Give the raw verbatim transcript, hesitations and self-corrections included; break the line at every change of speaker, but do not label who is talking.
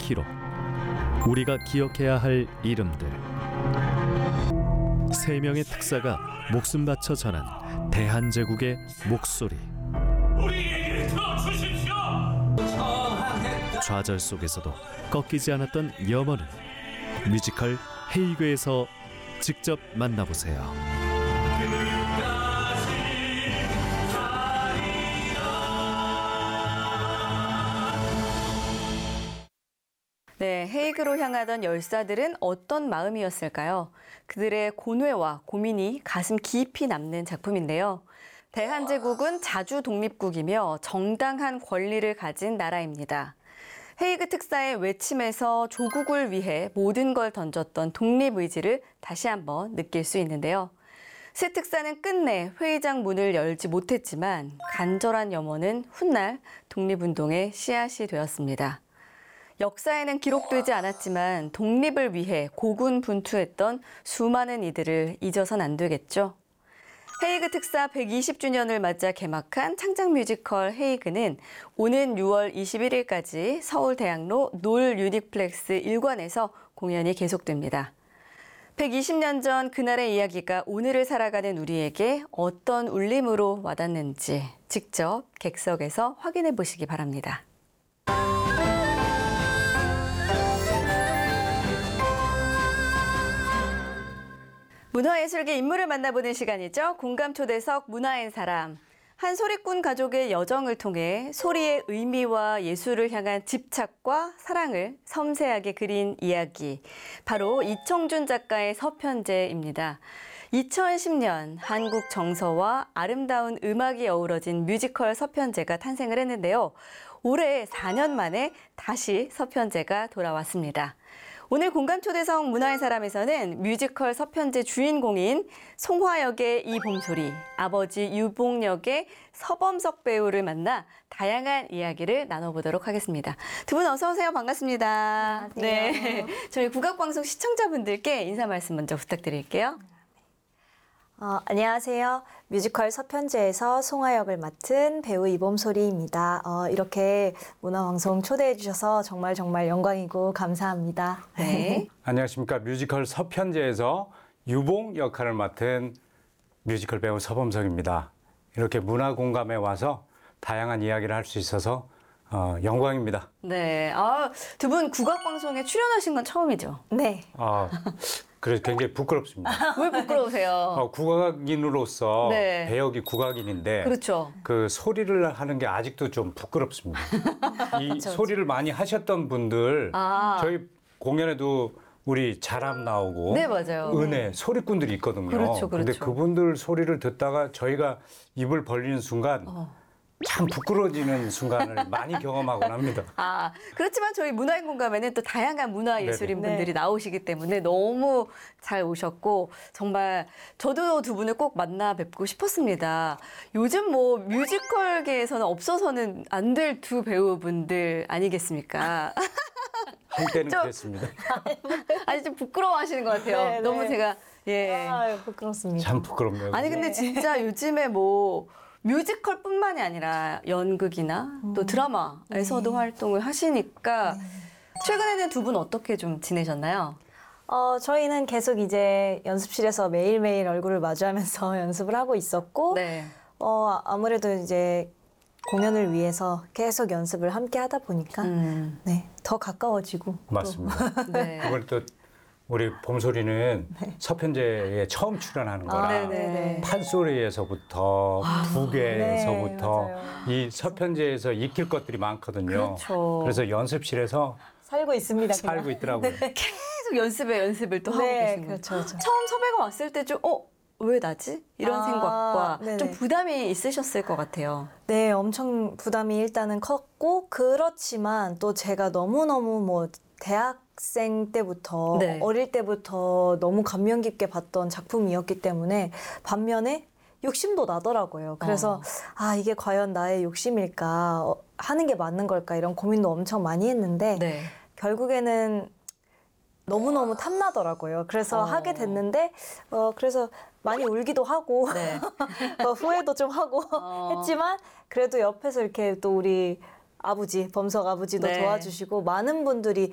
기록, 우리가 기억해야 할 이름들. 세 명의 특사가 목숨 바쳐 전한 대한제국의 목소리.
우리에게 들어주십시오.
좌절 속에서도 꺾이지 않았던 염원을 뮤지컬 헤이그에서 직접 만나보세요.
네, 헤이그로 향하던 열사들은 어떤 마음이었을까요? 그들의 고뇌와 고민이 가슴 깊이 남는 작품인데요. 대한제국은 자주 독립국이며 정당한 권리를 가진 나라입니다. 헤이그 특사의 외침에서 조국을 위해 모든 걸 던졌던 독립의지를 다시 한번 느낄 수 있는데요. 새 특사는 끝내 회의장 문을 열지 못했지만 간절한 염원은 훗날 독립운동의 씨앗이 되었습니다. 역사에는 기록되지 않았지만 독립을 위해 고군분투했던 수많은 이들을 잊어선 안 되겠죠. 헤이그 특사 백이십 주년을 맞아 개막한 창작 뮤지컬 헤이그는 오는 유월 이십일일까지 서울대학로 놀 유닉플렉스 일 관에서 공연이 계속됩니다. 백이십 년 전 그날의 이야기가 오늘을 살아가는 우리에게 어떤 울림으로 와닿는지 직접 객석에서 확인해 보시기 바랍니다. 문화예술계 인물을 만나보는 시간이죠. 공감초대석 문화의 사람. 한 소리꾼 가족의 여정을 통해 소리의 의미와 예술을 향한 집착과 사랑을 섬세하게 그린 이야기. 바로 이청준 작가의 서편제입니다. 이천십 년 한국 정서와 아름다운 음악이 어우러진 뮤지컬 서편제가 탄생을 했는데요. 올해 사 년 만에 다시 서편제가 돌아왔습니다. 오늘 공감초대석 문화의 사람에서는 뮤지컬 서편제 주인공인 송화 역의 이봄소리, 아버지 유봉 역의 서범석 배우를 만나 다양한 이야기를 나눠보도록 하겠습니다. 두 분 어서 오세요. 반갑습니다.
안녕하세요.
네, 저희 국악방송 시청자분들께 인사 말씀 먼저 부탁드릴게요.
어, 안녕하세요. 뮤지컬 서편제에서 송화 역을 맡은 배우 이봄소리입니다. 어, 이렇게 문화방송 초대해 주셔서 정말 정말 영광이고 감사합니다.
네.
안녕하십니까. 뮤지컬 서편제에서 유봉 역할을 맡은 뮤지컬 배우 서범석입니다. 이렇게 문화 공감에 와서 다양한 이야기를 할 수 있어서 어, 영광입니다.
네, 아, 두 분 국악방송에 출연하신 건 처음이죠?
네.
아, 그래서 굉장히 부끄럽습니다.
왜 부끄러우세요?
어, 국악인으로서
네.
배역이 국악인인데
그렇죠.
그 소리를 하는 게 아직도 좀 부끄럽습니다. 이 소리를 많이 하셨던 분들
아.
저희 공연에도 우리 자람 나오고
네, 맞아요.
은혜 소리꾼들이 있거든요.
그렇죠, 그렇죠.
근데 그분들 소리를 듣다가 저희가 입을 벌리는 순간
어.
참 부끄러지는 순간을 많이 경험하곤 합니다.
아, 그렇지만 저희 문화인 공감에는 또 다양한 문화예술인
네네.
분들이
네.
나오시기 때문에 너무 잘 오셨고 정말 저도 두 분을 꼭 만나 뵙고 싶었습니다. 요즘 뭐 뮤지컬계에서는 없어서는 안 될 두 배우분들 아니겠습니까?
한때는
좀-
그랬습니다.
아니 좀 부끄러워하시는 것 같아요.
네,
너무
네.
제가 예.
아, 부끄럽습니다.
참 부끄럽네요.
아니 근데 진짜 요즘에 뭐 뮤지컬뿐만이 아니라 연극이나 또 드라마에서도
네.
활동을 하시니까 최근에는 두 분 어떻게 좀 지내셨나요?
어, 저희는 계속 이제 연습실에서 매일매일 얼굴을 마주하면서 연습을 하고 있었고
네.
어, 아무래도 이제 공연을 위해서 계속 연습을 함께 하다 보니까
음.
네, 더 가까워지고
맞습니다.
네.
그걸 또 우리 봄소리는 서편제에 처음 출연하는 거라
네, 네, 네.
판소리에서부터 북에서부터
네, 맞아요.
이 서편제에서 익힐 것들이 많거든요.
그렇죠.
그래서 연습실에서
살고 있습니다. 그냥.
살고 있더라고요.
계속 연습에 연습을 또 하고
네,
계신 거예요.
그렇죠, 그렇죠.
처음 섭외가 왔을 때 좀 어? 왜 나지? 이런
아,
생각과
네네.
좀 부담이 있으셨을 것 같아요.
네, 엄청 부담이 일단은 컸고 그렇지만 또 제가 너무너무 뭐 대학생 때부터
네.
어릴 때부터 너무 감명 깊게 봤던 작품이었기 때문에 반면에 욕심도 나더라고요. 그래서
어.
아, 이게 과연 나의 욕심일까? 어, 하는 게 맞는 걸까? 이런 고민도 엄청 많이 했는데
네.
결국에는 너무너무 탐나더라고요. 그래서
어.
하게 됐는데 어, 그래서 많이 울기도 하고
네.
어, 후회도 좀 하고
어.
했지만 그래도 옆에서 이렇게 또 우리 아버지, 범석 아버지도
네.
도와주시고 많은 분들이